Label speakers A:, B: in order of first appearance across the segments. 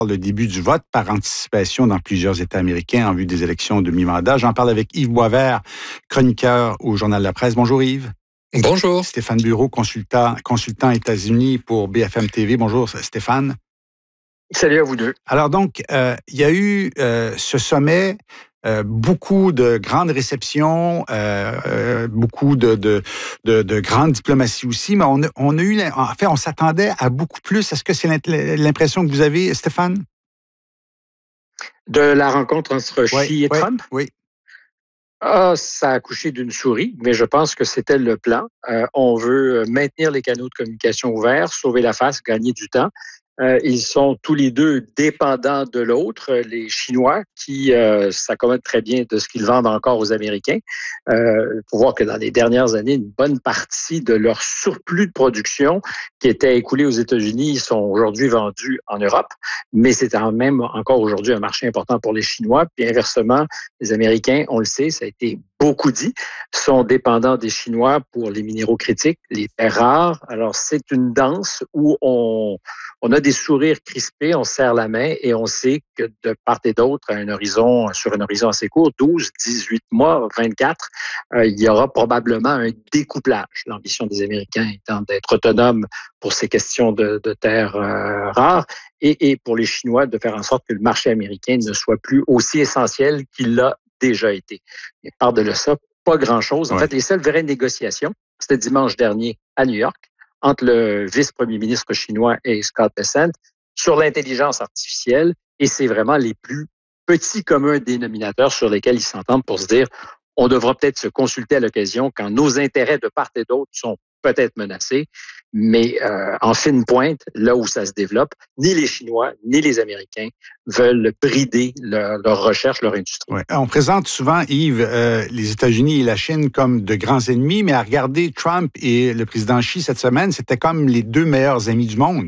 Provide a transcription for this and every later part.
A: le début du vote par anticipation dans plusieurs États américains en vue des élections de mi-mandat. J'en parle avec Yves Boisvert, chroniqueur au Journal de la Presse. Bonjour Yves.
B: Bonjour.
A: Stéphane Bureau, consultant États-Unis pour BFM TV. Bonjour Stéphane.
C: Salut à vous deux.
A: Alors donc, il y a eu ce sommet, beaucoup de grandes réceptions, beaucoup de grandes diplomaties aussi, mais on a eu, en fait, on s'attendait à beaucoup plus. Est-ce que c'est l'impression que vous avez, Stéphane?
C: De la rencontre entre Xi et Trump?
A: Oui.
C: Ça a accouché d'une souris, mais je pense que c'était le plan. On veut maintenir les canaux de communication ouverts, sauver la face, gagner du temps. Ils sont tous les deux dépendants de l'autre, les Chinois, qui s'accommodent très bien de ce qu'ils vendent encore aux Américains. Il faut voir que dans les dernières années, une bonne partie de leur surplus de production qui était écoulé aux États-Unis sont aujourd'hui vendus en Europe, mais c'est même encore aujourd'hui un marché important pour les Chinois. Puis inversement, les Américains, on le sait, ça a été beaucoup dit, sont dépendants des Chinois pour les minéraux critiques, les terres rares. Alors, c'est une danse où on a des sourires crispés, on serre la main et on sait que de part et d'autre, sur un horizon assez court, 12, 18 mois, 24, il y aura probablement un découplage. L'ambition des Américains étant d'être autonomes pour ces questions de terres rares et pour les Chinois de faire en sorte que le marché américain ne soit plus aussi essentiel qu'il l'a déjà été. Et par-delà ça, pas grand-chose. En fait, les seules vraies négociations, c'était dimanche dernier à New York, entre le vice-premier ministre chinois et Scott Bessent sur l'intelligence artificielle, et c'est vraiment les plus petits communs dénominateurs sur lesquels ils s'entendent pour se dire on devra peut-être se consulter à l'occasion quand nos intérêts de part et d'autre sont peut-être menacés, mais en fine pointe, là où ça se développe, ni les Chinois ni les Américains veulent brider leur recherche, leur industrie.
A: Ouais. On présente souvent, Yves, les États-Unis et la Chine comme de grands ennemis, mais à regarder Trump et le président Xi cette semaine, c'était comme les deux meilleurs amis du monde.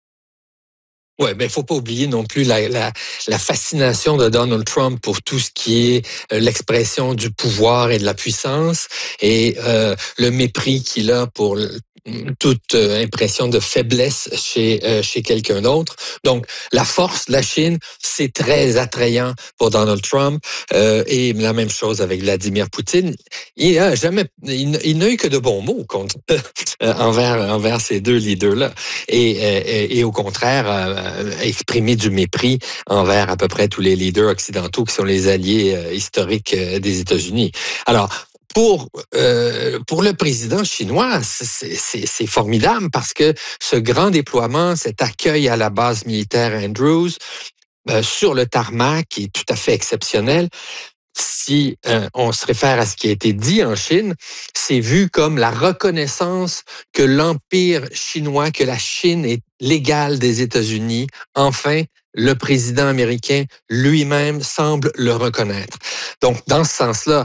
B: Ouais, ben faut pas oublier non plus la fascination de Donald Trump pour tout ce qui est l'expression du pouvoir et de la puissance et le mépris qu'il a pour toute impression de faiblesse chez quelqu'un d'autre. Donc la force de la Chine, c'est très attrayant pour Donald Trump et la même chose avec Vladimir Poutine. Il n'a eu que de bons mots contre envers ces deux leaders-là et au contraire exprimer du mépris envers à peu près tous les leaders occidentaux qui sont les alliés historiques des États-Unis. Alors, pour le président chinois, c'est formidable parce que ce grand déploiement, cet accueil à la base militaire Andrews, sur le tarmac, qui est tout à fait exceptionnel, si on se réfère à ce qui a été dit en Chine, c'est vu comme la reconnaissance que l'empire chinois, que la Chine est l'égale des États-Unis. Enfin, le président américain lui-même semble le reconnaître. Donc, dans ce sens-là,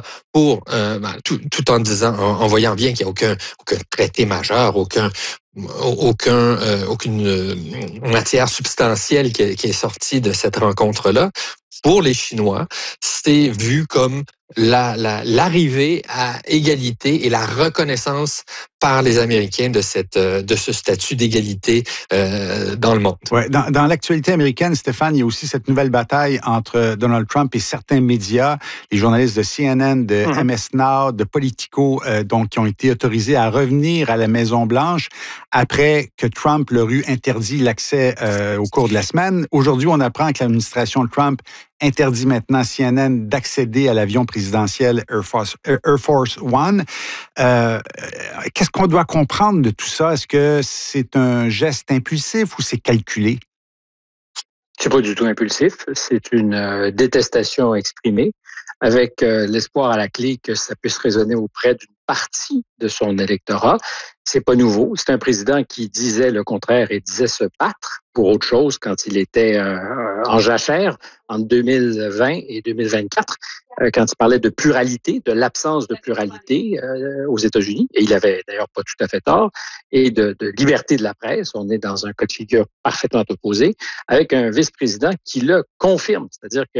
B: tout en disant, en voyant bien qu'il n'y a aucun traité majeur, aucune matière substantielle qui est sortie de cette rencontre-là, pour les Chinois, c'est vu comme l'arrivée à égalité et la reconnaissance par les Américains de ce statut d'égalité dans le monde.
A: Ouais, dans l'actualité américaine, Stéphane, il y a aussi cette nouvelle bataille entre Donald Trump et certains médias, les journalistes de CNN, de MS Now, de Politico, donc qui ont été autorisés à revenir à la Maison-Blanche après que Trump leur eut interdit l'accès au cours de la semaine. Aujourd'hui, on apprend que l'administration Trump interdit maintenant CNN d'accéder à l'avion présidentiel Air Force One. Qu'est-ce qu'on doit comprendre de tout ça? Est-ce que c'est un geste impulsif ou c'est calculé?
C: C'est pas du tout impulsif. C'est une détestation exprimée avec l'espoir à la clé que ça puisse résonner auprès d'une partie de son électorat. C'est pas nouveau. C'est un président qui disait le contraire et disait se battre pour autre chose quand il était en jachère entre 2020 et 2024, quand il parlait de pluralité, de l'absence de pluralité aux États-Unis, et il avait d'ailleurs pas tout à fait tort, et de liberté de la presse. On est dans un cas de figure parfaitement opposé, avec un vice-président qui le confirme, c'est-à-dire que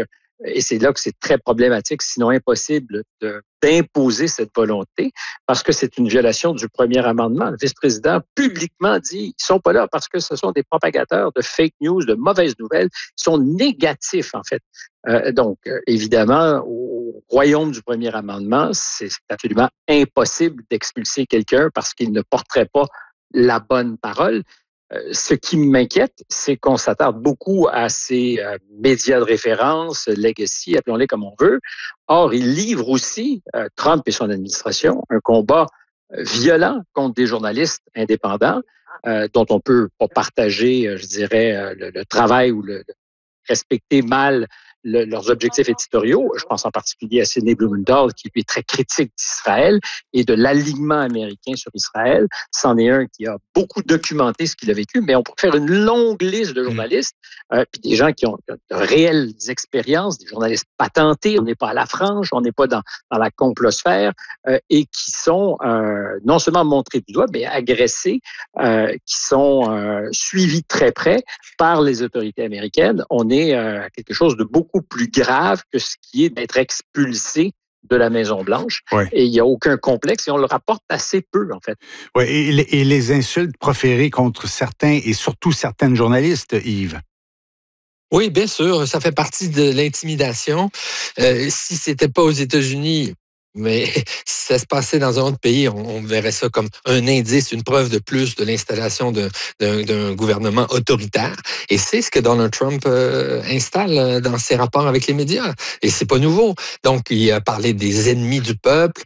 C: et c'est là que c'est très problématique, sinon impossible, d'imposer cette volonté, parce que c'est une violation du premier amendement. Le vice-président publiquement dit ils sont pas là parce que ce sont des propagateurs de fake news, de mauvaises nouvelles, ils sont négatifs en fait. Donc, évidemment, au royaume du premier amendement, c'est absolument impossible d'expulser quelqu'un parce qu'il ne porterait pas la bonne parole. Ce qui m'inquiète, c'est qu'on s'attarde beaucoup à ces médias de référence, legacy, appelons-les comme on veut. Or, il livre aussi, Trump et son administration, un combat violent contre des journalistes indépendants dont on peut pas partager, je dirais, le travail ou le respecter mal leurs objectifs éditoriaux. Je pense en particulier à Sidney Blumenthal, qui est très critique d'Israël et de l'alignement américain sur Israël. C'en est un qui a beaucoup documenté ce qu'il a vécu, mais on pourrait faire une longue liste de journalistes, puis des gens qui ont de réelles expériences, des journalistes patentés, on n'est pas à la frange, on n'est pas dans la complosphère, et qui sont non seulement montrés du doigt, mais agressés, qui sont suivis de très près par les autorités américaines. On est à quelque chose de beaucoup plus grave que ce qui est d'être expulsé de la Maison-Blanche.
A: Oui.
C: Et il n'y a aucun complexe et on le rapporte assez peu, en fait.
A: Oui, et les insultes proférées contre certains et surtout certaines journalistes, Yves.
B: Oui, bien sûr, ça fait partie de l'intimidation. Si c'était pas aux États-Unis, mais si ça se passait dans un autre pays, on verrait ça comme un indice, une preuve de plus de l'installation d'un gouvernement autoritaire. Et c'est ce que Donald Trump installe dans ses rapports avec les médias. Et c'est pas nouveau. Donc, il a parlé des ennemis du peuple.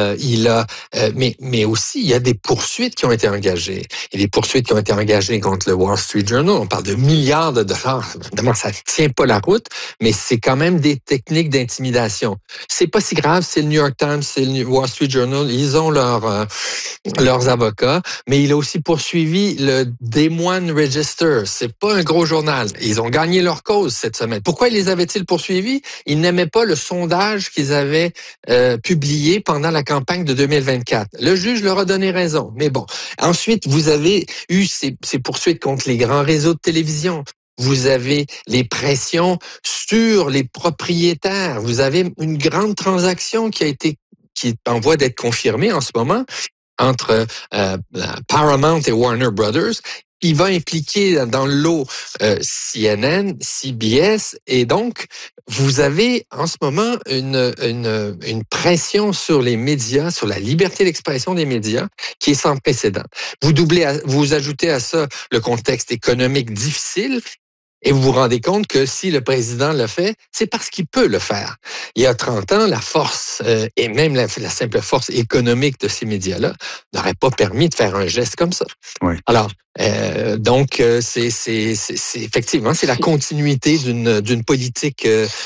B: Mais aussi, il y a des poursuites qui ont été engagées. Il y a des poursuites qui ont été engagées contre le Wall Street Journal. On parle de milliards de dollars. Évidemment, ça ne tient pas la route, mais c'est quand même des techniques d'intimidation. C'est pas si grave, c'est le New York Times, c'est le Wall Street Journal, ils ont leurs avocats, mais il a aussi poursuivi le Des Moines Register. C'est pas un gros journal. Ils ont gagné leur cause cette semaine. Pourquoi les avaient-ils poursuivis? Ils n'aimaient pas le sondage qu'ils avaient publié pendant la campagne de 2024. Le juge leur a donné raison. Mais bon, ensuite, vous avez eu ces poursuites contre les grands réseaux de télévision. Vous avez les pressions sur les propriétaires. Vous avez une grande transaction qui est en voie d'être confirmée en ce moment entre Paramount et Warner Brothers, qui va impliquer dans le lot CNN, CBS, et donc vous avez en ce moment une pression sur les médias, sur la liberté d'expression des médias, qui est sans précédent. Vous ajoutez à ça le contexte économique difficile. Et vous vous rendez compte que si le président le fait, c'est parce qu'il peut le faire. Il y a 30 ans, la force, et même la simple force économique de ces médias-là, n'aurait pas permis de faire un geste comme ça.
A: Oui.
B: Alors, donc, c'est effectivement, c'est la continuité d'une politique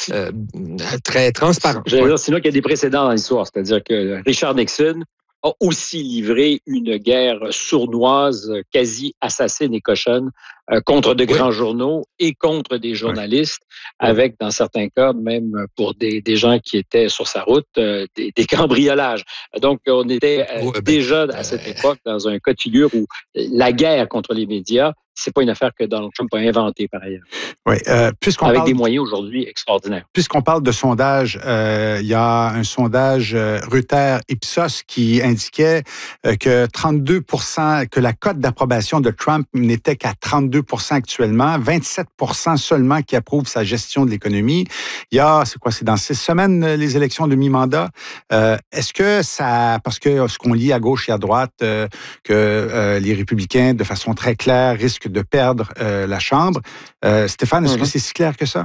B: très transparente.
C: J'allais dire, sinon qu'il y a des précédents dans l'histoire. C'est-à-dire que Richard Nixon a aussi livré une guerre sournoise, quasi assassine et cochonne contre de grands journaux et contre des journalistes, avec, dans certains cas, même pour des gens qui étaient sur sa route, des cambriolages. Donc, on était déjà à cette époque dans un cas de figure où la guerre contre les médias, c'est pas une affaire que Donald Trump a inventée, par ailleurs.
A: Oui,
C: avec des moyens aujourd'hui extraordinaires.
A: Puisqu'on parle de sondage, il y a un sondage Reuters-Ipsos qui indiquait que 32%, que la cote d'approbation de Trump n'était qu'à 32% actuellement, 27% seulement qui approuvent sa gestion de l'économie. Il y a, c'est dans 6 semaines, les élections de mi-mandat. Est-ce que ça, parce que ce qu'on lit à gauche et à droite, que les républicains, de façon très claire, risquent de perdre la Chambre. Stéphane, est-ce que c'est si clair que ça?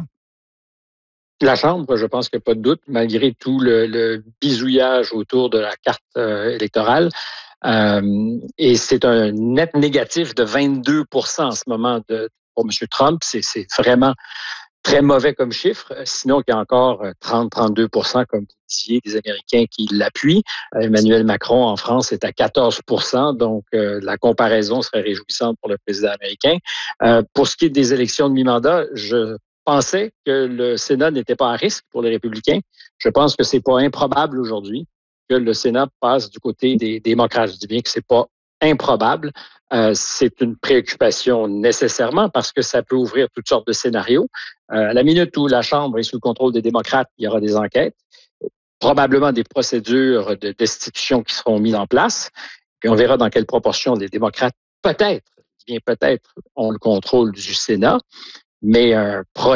C: La Chambre, je pense qu'il n'y a pas de doute, malgré tout le bisouillage autour de la carte électorale. Et c'est un net négatif de 22% en ce moment pour M. Trump. C'est vraiment très mauvais comme chiffre. Sinon, il y a encore 30-32%, comme vous disiez, des Américains qui l'appuient. Emmanuel Macron, en France, est à 14%. Donc, la comparaison serait réjouissante pour le président américain. Pour ce qui est des élections de mi-mandat, je pensais que le Sénat n'était pas à risque pour les républicains. Je pense que c'est pas improbable aujourd'hui que le Sénat passe du côté des démocrates. Je dis bien que c'est pas improbable. C'est une préoccupation nécessairement parce que ça peut ouvrir toutes sortes de scénarios. À la minute où la Chambre est sous le contrôle des démocrates, il y aura des enquêtes, probablement des procédures de destitution qui seront mises en place, puis on verra dans quelle proportion les démocrates, peut-être, bien peut-être, ont le contrôle du Sénat, mais un